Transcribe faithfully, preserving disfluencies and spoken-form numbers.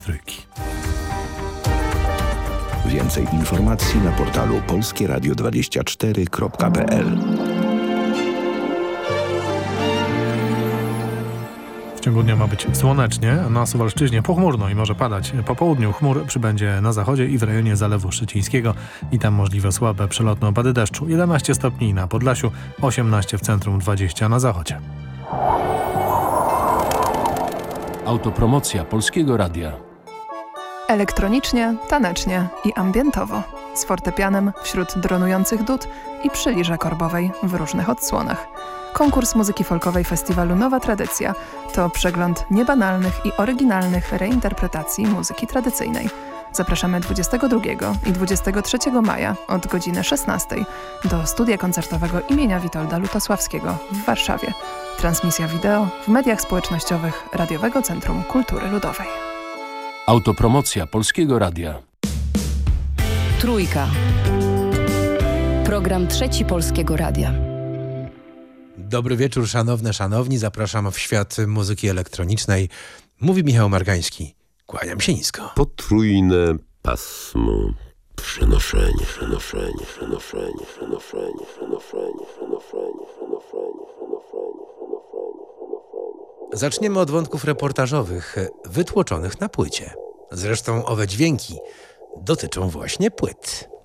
Trójki. Więcej informacji na portalu polskie radio dwadzieścia cztery kropka p l. W ciągu dnia ma być słonecznie, na Suwalszczyźnie pochmurno i może padać. Po południu chmur przybędzie na zachodzie i w rejonie Zalewu Szczecińskiego i tam możliwe słabe przelotne opady deszczu. jedenaście stopni na Podlasiu, osiemnaście w centrum, dwadzieścia na zachodzie. Autopromocja Polskiego Radia. Elektronicznie, tanecznie i ambientowo. Z fortepianem wśród dronujących dud i przy lirze korbowej w różnych odsłonach. Konkurs muzyki folkowej festiwalu Nowa Tradycja to przegląd niebanalnych i oryginalnych reinterpretacji muzyki tradycyjnej. Zapraszamy dwudziestego drugiego i dwudziestego trzeciego maja od godziny szesnastej do studia koncertowego imienia Witolda Lutosławskiego w Warszawie. Transmisja wideo w mediach społecznościowych Radiowego Centrum Kultury Ludowej. Autopromocja Polskiego Radia. Trójka. Program Trzeci Polskiego Radia. Dobry wieczór, szanowne, szanowni. Zapraszam w świat muzyki elektronicznej. Mówi Michał Margański. Kłaniam się nisko. Potrójne pasmo. Przenoszenie, przenoszenie, przenoszenie, przenoszenie, przenoszenie, przenoszenie, przenoszenie, przenoszenie, przenoszenie. Zaczniemy od wątków reportażowych, wytłoczonych na płycie. Zresztą owe dźwięki dotyczą właśnie płyt.